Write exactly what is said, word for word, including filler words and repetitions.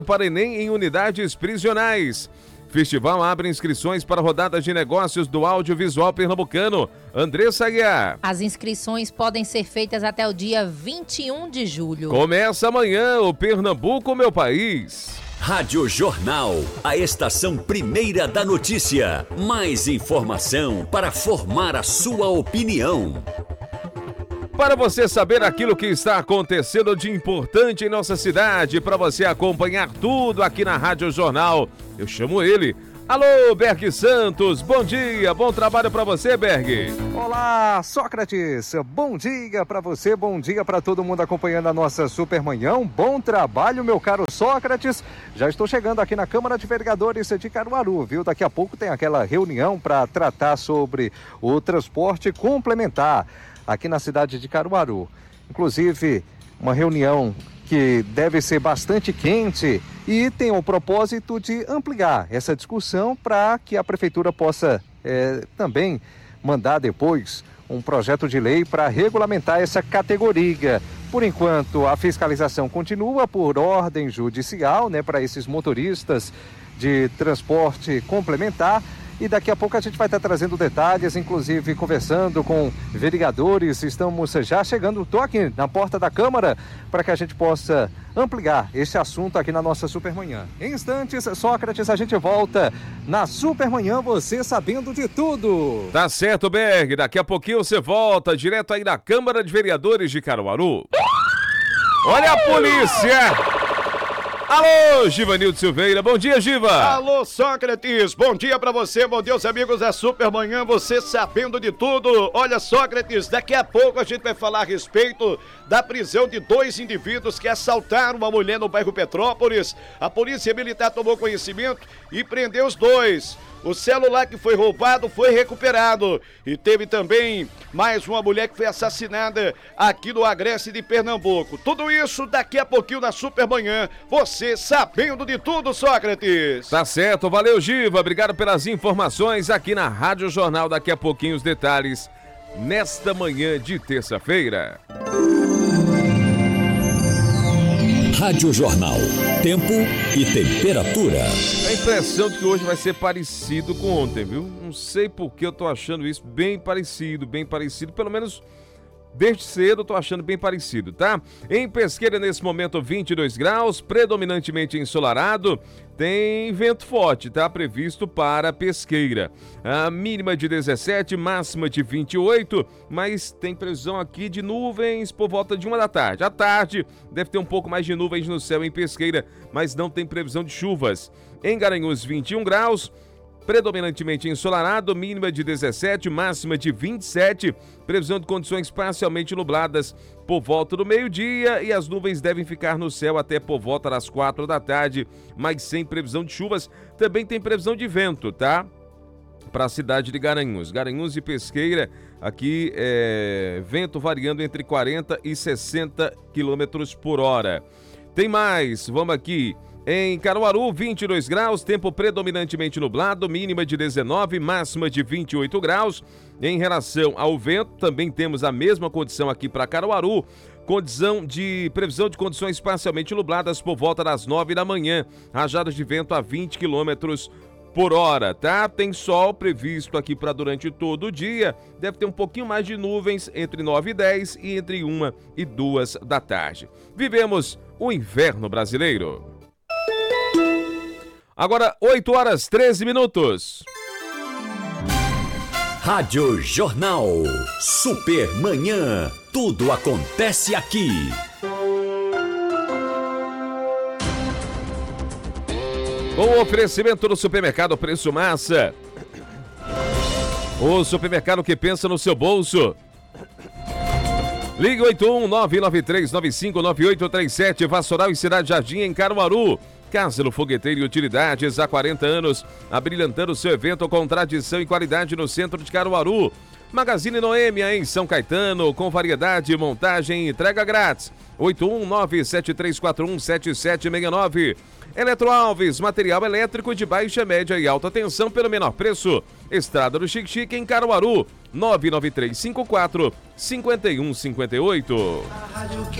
para Enem em unidades prisionais. Festival abre inscrições para rodadas de negócios do audiovisual pernambucano. Andressa Aguiar. As inscrições podem ser feitas até o dia vinte e um de julho. Começa amanhã o Pernambuco, meu país. Rádio Jornal, a estação primeira da notícia. Mais informação para formar a sua opinião. Para você saber aquilo que está acontecendo de importante em nossa cidade, para você acompanhar tudo aqui na Rádio Jornal, eu chamo ele. Alô, Berg Santos, bom dia, bom trabalho para você, Berg. Olá, Sócrates, bom dia para você, bom dia para todo mundo acompanhando a nossa Supermanhã, um bom trabalho, meu caro Sócrates. Já estou chegando aqui na Câmara de Vereadores de Caruaru, viu? Daqui a pouco tem aquela reunião para tratar sobre o transporte complementar aqui na cidade de Caruaru. Inclusive, uma reunião que deve ser bastante quente e tem o propósito de ampliar essa discussão para que a Prefeitura possa é, também mandar depois um projeto de lei para regulamentar essa categoria. Por enquanto, a fiscalização continua por ordem judicial, né, para esses motoristas de transporte complementar. E daqui a pouco a gente vai estar trazendo detalhes, inclusive conversando com vereadores. Estamos já chegando, estou aqui na porta da Câmara para que a gente possa ampliar esse assunto aqui na nossa Supermanhã. Em instantes, Sócrates, a gente volta na Supermanhã, você sabendo de tudo. Tá certo, Berg. Daqui a pouquinho você volta direto aí da Câmara de Vereadores de Caruaru. Olha a polícia! Alô, Givanildo Silveira, bom dia, Giva! Alô, Sócrates, bom dia pra você, bom dia, os amigos da Supermanhã, você sabendo de tudo. Olha, Sócrates, daqui a pouco a gente vai falar a respeito da prisão de dois indivíduos que assaltaram uma mulher no bairro Petrópolis. A polícia militar tomou conhecimento e prendeu os dois. O celular que foi roubado foi recuperado. E teve também mais uma mulher que foi assassinada aqui no Agreste de Pernambuco. Tudo isso daqui a pouquinho na Supermanhã. Você sabendo de tudo, Sócrates. Tá certo, valeu, Giva. Obrigado pelas informações aqui na Rádio Jornal. Daqui a pouquinho os detalhes nesta manhã de terça-feira. Rádio Jornal, tempo e temperatura. A impressão de que hoje vai ser parecido com ontem, viu? Não sei por que eu tô achando isso bem parecido, bem parecido, pelo menos desde cedo eu tô achando bem parecido, tá? Em Pesqueira, nesse momento, vinte e dois graus, predominantemente ensolarado, tem vento forte, tá? Previsto para Pesqueira. A mínima de dezessete, máxima de vinte e oito, mas tem previsão aqui de nuvens por volta de uma da tarde. À tarde, deve ter um pouco mais de nuvens no céu em Pesqueira, mas não tem previsão de chuvas. Em Garanhuns, vinte e um graus, predominantemente ensolarado, mínima de dezessete, máxima de vinte e sete, previsão de condições parcialmente nubladas por volta do meio-dia e as nuvens devem ficar no céu até por volta das quatro da tarde, mas sem previsão de chuvas. Também tem previsão de vento, tá? Para a cidade de Garanhuns. Garanhuns e Pesqueira, aqui é vento variando entre quarenta e sessenta quilômetros por hora. Tem mais, vamos aqui. Em Caruaru, vinte e dois graus, tempo predominantemente nublado, mínima de dezenove, máxima de vinte e oito graus. Em relação ao vento, também temos a mesma condição aqui para Caruaru, condição de previsão de condições parcialmente nubladas por volta das nove da manhã, rajadas de vento a vinte quilômetros por hora, tá? Tem sol previsto aqui para durante todo o dia, deve ter um pouquinho mais de nuvens entre nove e dez e entre uma e duas da tarde. Vivemos o inverno brasileiro. Agora, oito horas, treze minutos. Rádio Jornal, Supermanhã, tudo acontece aqui. Com o oferecimento do Supermercado Preço Massa. O supermercado que pensa no seu bolso. Ligue oito um nove nove três nove cinco nove oito três sete, Vassoural e Cidade Jardim, em Caruaru. Cásilo Fogueteiro e Utilidades, há quarenta anos, abrilhantando seu evento com tradição e qualidade no centro de Caruaru. Magazine Noêmia, em São Caetano, com variedade, montagem e entrega grátis. oito um nove sete três quatro um sete sete seis nove. Eletroalves, material elétrico de baixa, média e alta tensão pelo menor preço. Estrada do Chique Chique, em Caruaru. nove nove três cinco quatro cinco um cinco oito.